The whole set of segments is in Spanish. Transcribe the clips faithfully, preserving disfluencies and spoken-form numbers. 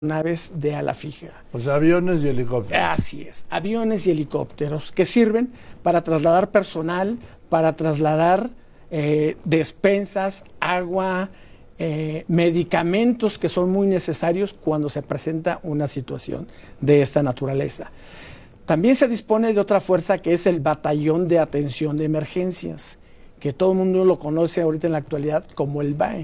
naves de ala fija. O sea, aviones y helicópteros. Así es, aviones y helicópteros que sirven para trasladar personal, para trasladar eh, despensas, agua, eh, medicamentos que son muy necesarios cuando se presenta una situación de esta naturaleza. También se dispone de otra fuerza que es el Batallón de Atención de Emergencias, que todo el mundo lo conoce ahorita en la actualidad como el B A E.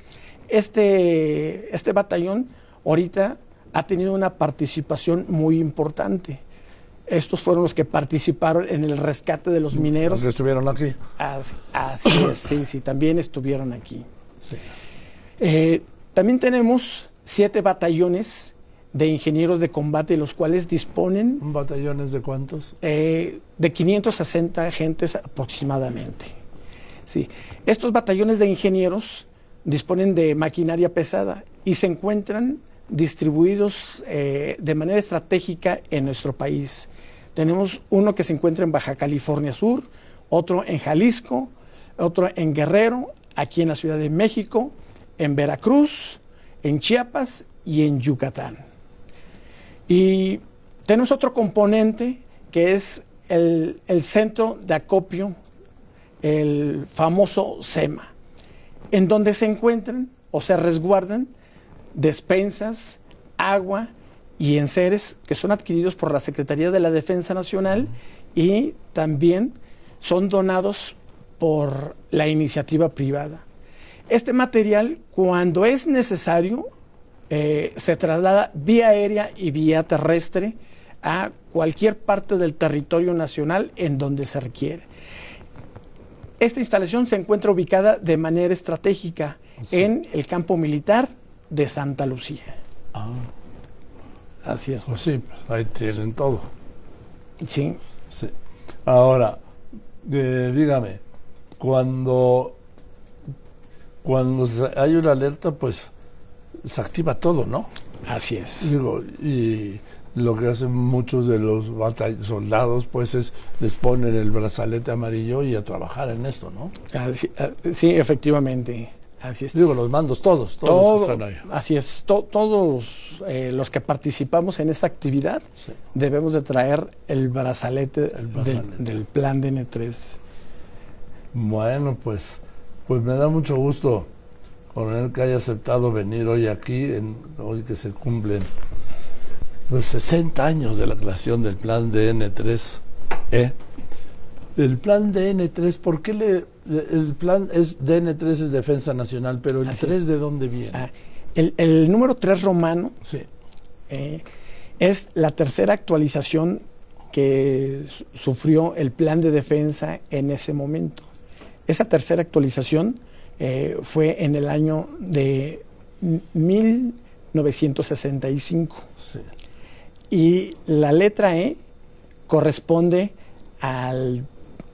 Este, este batallón ahorita ha tenido una participación muy importante. Estos fueron los que participaron en el rescate de los mineros. ¿Los que estuvieron aquí? Así, así es, sí, sí, también estuvieron aquí. Sí. Eh, también tenemos siete batallones de ingenieros de combate, los cuales disponen... ¿Batallones de cuántos? Eh, de quinientos sesenta agentes aproximadamente. Sí. Estos batallones de ingenieros disponen de maquinaria pesada y se encuentran distribuidos eh, de manera estratégica en nuestro país. Tenemos uno que se encuentra en Baja California Sur, otro en Jalisco, otro en Guerrero, aquí en la Ciudad de México, en Veracruz, en Chiapas y en Yucatán. Y tenemos otro componente que es el, el centro de acopio, el famoso SEMA, en donde se encuentran o se resguardan despensas, agua y enseres que son adquiridos por la Secretaría de la Defensa Nacional y también son donados por la iniciativa privada. Este material, cuando es necesario, eh, se traslada vía aérea y vía terrestre a cualquier parte del territorio nacional en donde se requiere. Esta instalación se encuentra ubicada de manera estratégica sí. en el campo militar de Santa Lucía. Ah. Así es. Pues sí, pues ahí tienen todo. Sí. sí. Ahora, eh, dígame, cuando, cuando hay una alerta, pues se activa todo, ¿no? Así es. Digo, y lo que hacen muchos de los batall- soldados, pues es, les ponen el brazalete amarillo y a trabajar en esto, ¿no? Así, sí, efectivamente. Así es. Digo, los mandos todos, todos Todo, están ahí. Así es, to, todos eh, los que participamos en esta actividad sí. debemos de traer el brazalete, el brazalete. Del, del plan D N tres. Bueno, pues, pues me da mucho gusto, coronel, que haya aceptado venir hoy aquí, en, hoy que se cumplen los sesenta años de la creación del plan D N tres. ¿eh? El plan D N tres, ¿por qué le...? El plan es D N tres es Defensa Nacional, pero el Así tres es. ¿De dónde viene? Ah, el, el número tres romano sí. eh, es la tercera actualización que su sufrió el plan de defensa en ese momento. Esa tercera actualización eh, fue en el año de mil novecientos sesenta y cinco. Sí. Y la letra E corresponde al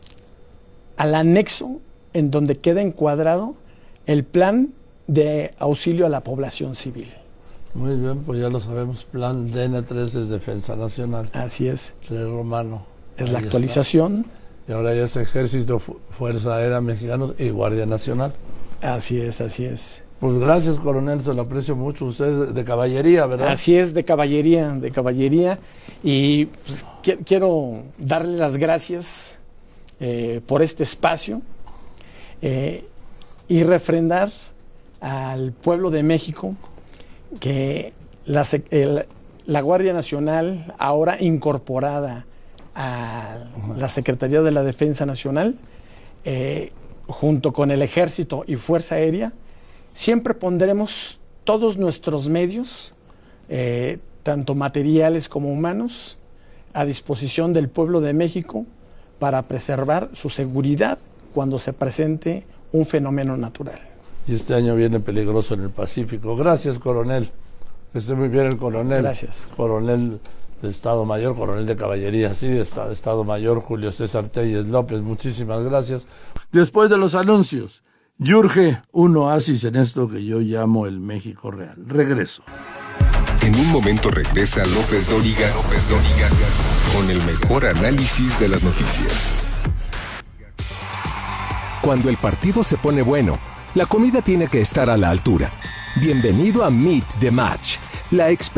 al anexo en donde queda encuadrado el plan de auxilio a la población civil. Muy bien, pues ya lo sabemos, plan D N tres es Defensa Nacional. Así es. tres romano. Es Ahí la actualización. Está. Y ahora ya es Ejército, Fuerza Aérea Mexicanos y Guardia Nacional. Así es, así es. Pues gracias, coronel, se lo aprecio mucho. Usted de caballería, ¿verdad? Así es, de caballería, de caballería. Y pues, qu quiero darle las gracias Eh, por este espacio eh, y refrendar al pueblo de México que la, el, la Guardia Nacional, ahora incorporada a la Secretaría de la Defensa Nacional, eh, junto con el Ejército y Fuerza Aérea, siempre pondremos todos nuestros medios, eh, tanto materiales como humanos, a disposición del pueblo de México para preservar su seguridad cuando se presente un fenómeno natural. Y este año viene peligroso en el Pacífico. Gracias, coronel. Que esté muy bien el coronel. Gracias. Coronel de Estado Mayor, coronel de caballería, sí, de Estado, Estado Mayor, Julio César Telles López. Muchísimas gracias. Después de los anuncios, y urge un oasis en esto que yo llamo el México real. Regreso. En un momento regresa López Dóriga, López Dóriga, con el mejor análisis de las noticias. Cuando el partido se pone bueno, la comida tiene que estar a la altura. Bienvenido a Meet the Match, La experiencia